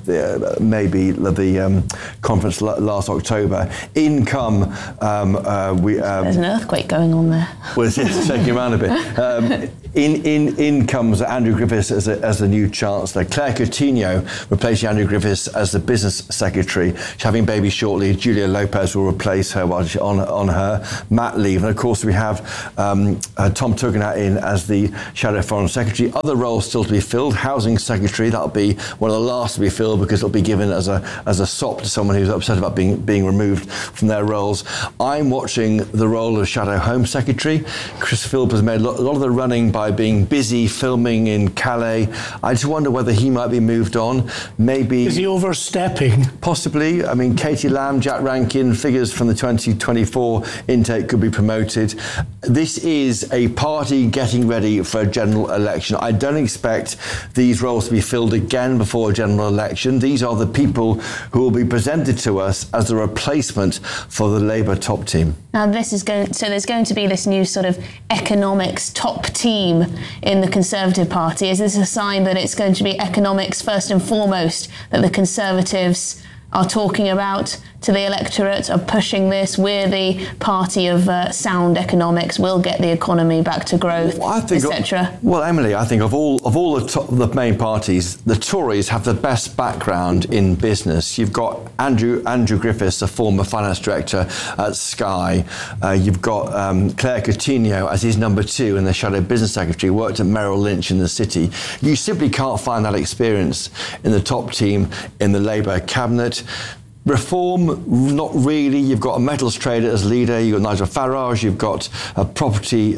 the conference last October. In come there's an earthquake going on there. Well, it's shaking around a bit. In comes Andrew Griffiths as the new Chancellor. Claire Coutinho replacing Andrew Griffiths as the Business Secretary. She's having babies shortly. Julia Lopez will replace her while she's on her mat leave. And of course, we have Tom Tugendhat in as the Shadow Foreign Secretary. Other roles still to be filled. Housing Secretary, that'll be one of the last to be filled because it'll be given as a sop to someone who's upset about being removed from their roles. I'm watching the role of Shadow Home Secretary. Chris Philp has made a lot of the running by being busy filming in Calais. I just wonder whether he might be moved on. Maybe... Is he overstepping? Possibly. I mean, Katie Lamb, Jack Rankin, figures from the 2024 intake could be promoted. This is a party getting ready for a general election. I don't expect these roles to be filled again before a general election. These are the people who will be presented to us as the replacement for the Labour top team. Now, there's going to be this new sort of economics top team in the Conservative Party. Is this a sign that it's going to be economics first and foremost that the Conservatives are talking about to the electorate, are pushing this? We're the party of sound economics. We'll get the economy back to growth, etc. Well, Emily, I think of all the main parties, the Tories have the best background in business. You've got Andrew Griffiths, a former finance director at Sky. You've got Claire Coutinho as his number two and the Shadow Business Secretary, worked at Merrill Lynch in the City. You simply can't find that experience in the top team in the Labour cabinet. Reform, not really. You've got a metals trader as leader. You've got Nigel Farage. You've got a property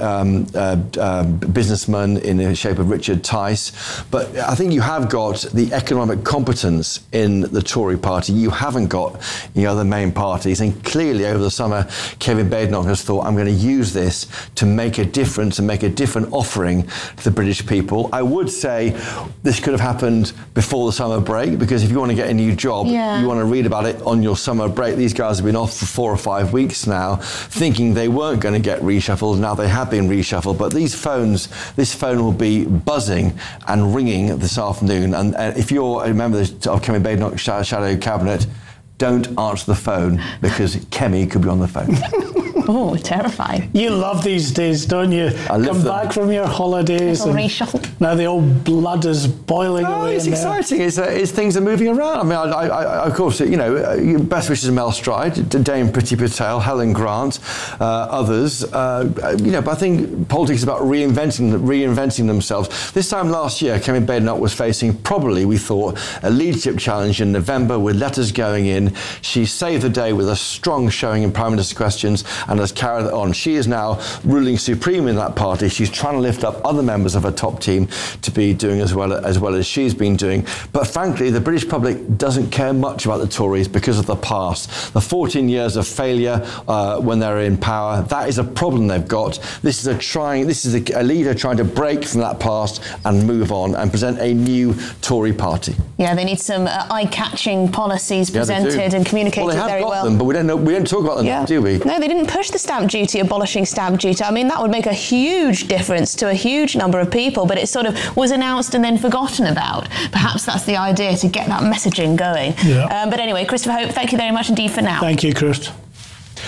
businessman in the shape of Richard Tice. But I think you have got the economic competence in the Tory party. You haven't got the other main parties. And clearly over the summer, Kevin Badenoch has thought, I'm going to use this to make a difference and make a different offering to the British people. I would say this could have happened before the summer break, because if you want to get a new job, you want to read about it on your summer break. These guys have been off for 4 or 5 weeks now, thinking they weren't going to get reshuffled. Now they have been reshuffled, but this phone will be buzzing and ringing this afternoon. And if you're a member of Kemi Badenoch's shadow cabinet, don't answer the phone, because Kemi could be on the phone. Oh, terrifying. You love these days, don't you? Come back from your holidays. And reshuffle. Now the old blood is boiling away. It's exciting. It's things are moving around. I mean, I of course, best wishes to Mel Stride, Dame Priti Patel, Helen Grant, others. But I think politics is about reinventing themselves. This time last year, Kemi Badenoch was facing probably, we thought, a leadership challenge in November with letters going in. She saved the day with a strong showing in Prime Minister's questions and has carried it on. She is now ruling supreme in that party. She's trying to lift up other members of her top team to be doing as well as she's been doing. But frankly, the British public doesn't care much about the Tories because of the past. The 14 years of failure when they're in power, that is a problem they've got. This is a leader trying to break from that past and move on and present a new Tory party. Yeah, they need some eye-catching policies presented and communicated very well. Them, but we don't talk about them, do we? No, they didn't push the stamp duty, abolishing stamp duty. I mean, that would make a huge difference to a huge number of people, but it sort of was announced and then forgotten about. Perhaps that's the idea, to get that messaging going. Yeah. But anyway, Christopher Hope, thank you very much indeed for now. Thank you, Chris.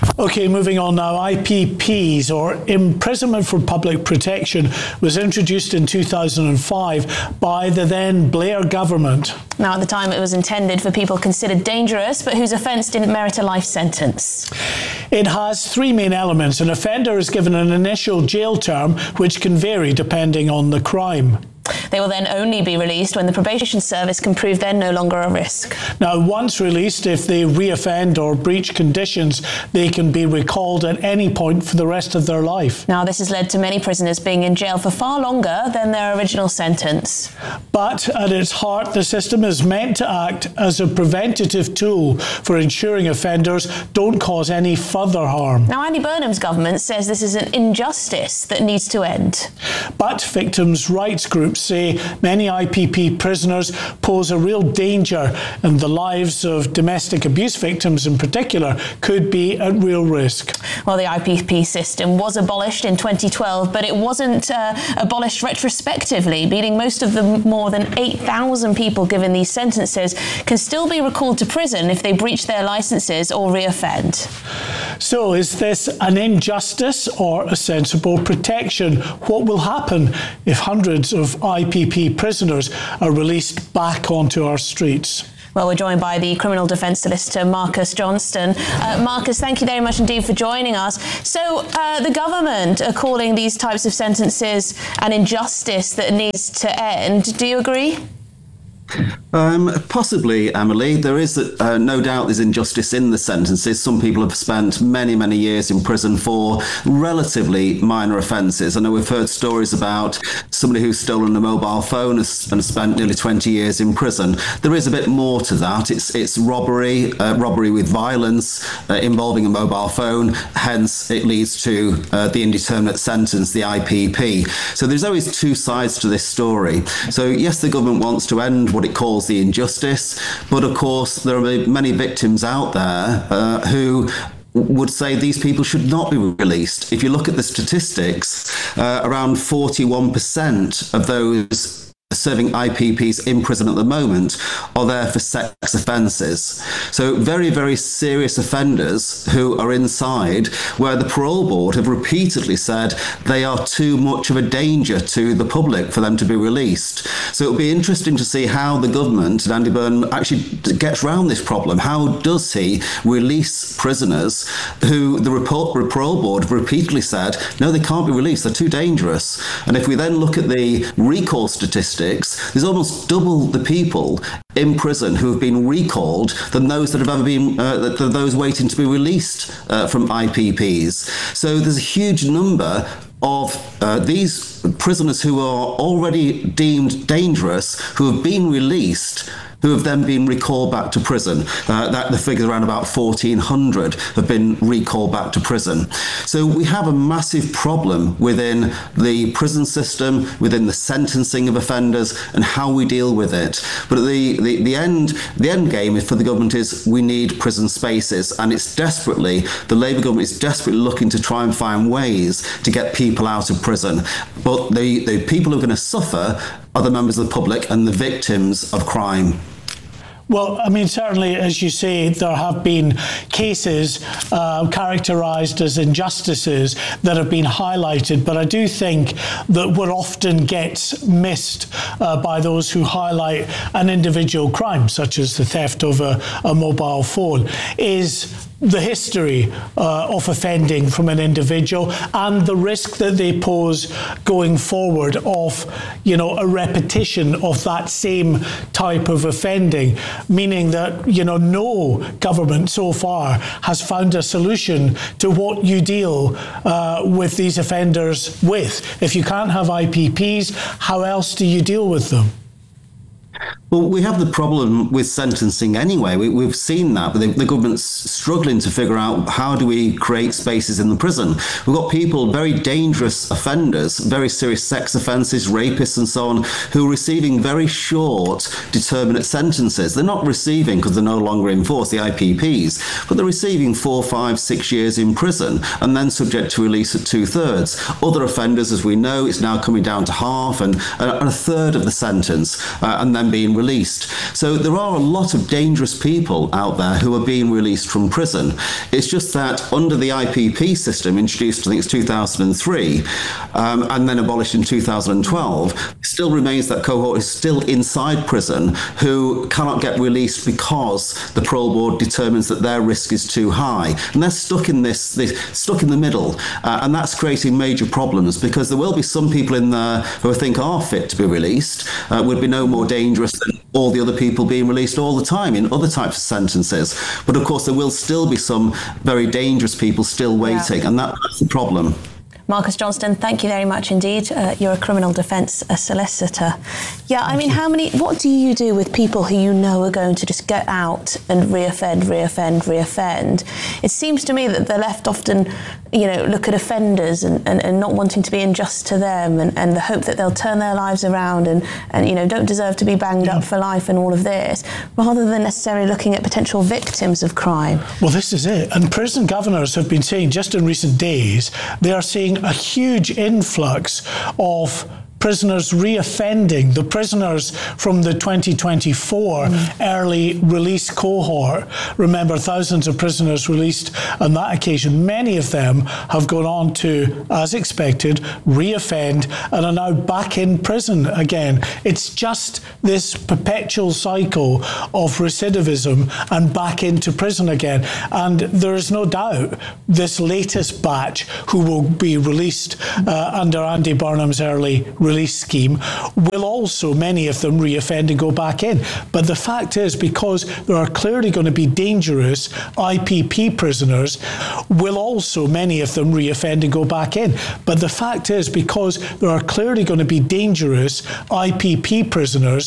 Okay, moving on now. IPPs, or Imprisonment for Public Protection, was introduced in 2005 by the then Blair government. Now, at the time, it was intended for people considered dangerous, but whose offence didn't merit a life sentence. It has three main elements. An offender is given an initial jail term, which can vary depending on the crime. They will then only be released when the probation service can prove they're no longer a risk. Now, once released, if they reoffend or breach conditions, they can be recalled at any point for the rest of their life. Now, this has led to many prisoners being in jail for far longer than their original sentence. But at its heart, the system is meant to act as a preventative tool for ensuring offenders don't cause any further harm. Now, Andy Burnham's government says this is an injustice that needs to end. But victims' rights groups say many IPP prisoners pose a real danger, and the lives of domestic abuse victims in particular could be at real risk. Well, the IPP system was abolished in 2012, but it wasn't abolished retrospectively, meaning most of the more than 8,000 people given these sentences can still be recalled to prison if they breach their licences or reoffend. So is this an injustice or a sensible protection? What will happen if hundreds of IPP prisoners are released back onto our streets? Well, we're joined by the criminal defence solicitor, Marcus Johnston. Marcus, thank you very much indeed for joining us. So the government are calling these types of sentences an injustice that needs to end. Do you agree? Possibly, Emily. There is no doubt there's injustice in the sentences. Some people have spent many, many years in prison for relatively minor offences. I know we've heard stories about somebody who's stolen a mobile phone and spent nearly 20 years in prison. There is a bit more to that. It's robbery, robbery with violence involving a mobile phone. Hence, it leads to the indeterminate sentence, the IPP. So there's always two sides to this story. So yes, the government wants to end what it calls the injustice, but of course there are many victims out there who would say these people should not be released. If you look at the statistics, around 41% of those serving IPPs in prison at the moment are there for sex offences. So very, very serious offenders who are inside, where the parole board have repeatedly said they are too much of a danger to the public for them to be released. So it'll be interesting to see how the government and Andy Burnham actually gets around this problem. How does he release prisoners who the parole board have repeatedly said, no, they can't be released, they're too dangerous. And if we then look at the recall statistics, there's almost double the people in prison who have been recalled than those that have ever been those waiting to be released from IPPs. So there's a huge number of these prisoners who are already deemed dangerous, who have been released, who have then been recalled back to prison. The figure around about 1,400 have been recalled back to prison. So we have a massive problem within the prison system, within the sentencing of offenders, and how we deal with it. But at the end game for the government is we need prison spaces, and the Labour government is desperately looking to try and find ways to get people out of prison. But the people who are going to suffer are the members of the public and the victims of crime. Well, I mean, certainly, as you say, there have been cases characterised as injustices that have been highlighted, but I do think that what often gets missed by those who highlight an individual crime, such as the theft of a mobile phone, is the history of offending from an individual and the risk that they pose going forward of, a repetition of that same type of offending, meaning that, no government so far has found a solution to what you deal with these offenders with. If you can't have IPPs, how else do you deal with them? Well, we have the problem with sentencing anyway. We've seen that, but the government's struggling to figure out how do we create spaces in the prison. We've got people, very dangerous offenders, very serious sex offences, rapists and so on, who are receiving very short, determinate sentences. They're not receiving, because they're no longer in force, the IPPs, but they're receiving 4, 5, 6 years in prison and then subject to release at 2/3. Other offenders, as we know, it's now coming down to half and a third of the sentence and then being released. released. So there are a lot of dangerous people out there who are being released from prison. It's just that under the IPP system, introduced I think it's 2003, and then abolished in 2012, it still remains that cohort is still inside prison who cannot get released because the parole board determines that their risk is too high. And they're stuck in stuck in the middle. And that's creating major problems, because there will be some people in there who I think are fit to be released, would be no more dangerous than all the other people being released all the time in other types of sentences. But of course, there will still be some very dangerous people still waiting, and that's the problem. Marcus Johnston, thank you very much indeed. You're a criminal defence solicitor. Yeah, I mean, what do you do with people who you know are going to just get out and reoffend? It seems to me that the left often, look at offenders and not wanting to be unjust to them and the hope that they'll turn their lives around and don't deserve to be banged up for life and all of this, rather than necessarily looking at potential victims of crime. Well, this is it. And prison governors have been saying just in recent days, they are seeing a huge influx of prisoners reoffending, the prisoners from the 2024 early release cohort. Remember, thousands of prisoners released on that occasion. Many of them have gone on to, as expected, reoffend and are now back in prison again. It's just this perpetual cycle of recidivism and back into prison again. And there is no doubt this latest batch who will be released under Andy Burnham's early release scheme will also, many of them, reoffend and go back in. But the fact is, because there are clearly going to be dangerous IPP prisoners, will also, many of them, reoffend and go back in. But the fact is, because there are clearly going to be dangerous IPP prisoners,